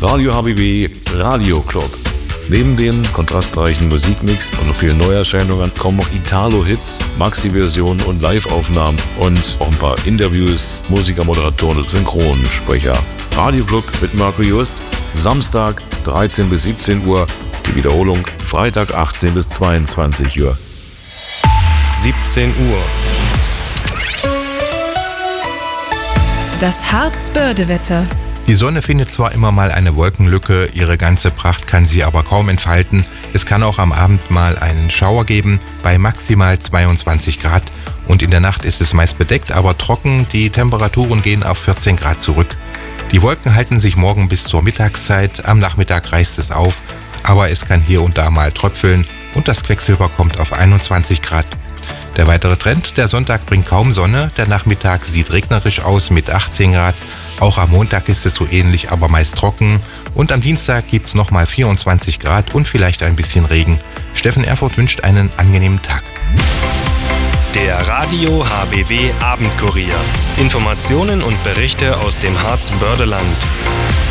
Radio HBB Radio Club. Neben dem kontrastreichen Musikmix und noch vielen Neuerscheinungen kommen noch Italo-Hits, Maxi-Versionen und Live-Aufnahmen und auch ein paar Interviews, Musiker, Moderatoren und Synchronsprecher. Radio Club mit Marco Just, Samstag 13 bis 17 Uhr, die Wiederholung Freitag 18 bis 22 Uhr. 17 Uhr. Das Harz-Börde-Wetter. Die Sonne findet zwar immer mal eine Wolkenlücke, ihre ganze Pracht kann sie aber kaum entfalten. Es kann auch am Abend mal einen Schauer geben, bei maximal 22 Grad. Und in der Nacht ist es meist bedeckt, aber trocken. Die Temperaturen gehen auf 14 Grad zurück. Die Wolken halten sich morgen bis zur Mittagszeit. Am Nachmittag reißt es auf, aber es kann hier und da mal tröpfeln und das Quecksilber kommt auf 21 Grad. Der weitere Trend, der Sonntag bringt kaum Sonne, der Nachmittag sieht regnerisch aus mit 18 Grad. Auch am Montag ist es so ähnlich, aber meist trocken. Und am Dienstag gibt es nochmal 24 Grad und vielleicht ein bisschen Regen. Steffen Erfurt wünscht einen angenehmen Tag. Der Radio HBW Abendkurier. Informationen und Berichte aus dem Harz-Börde-Land.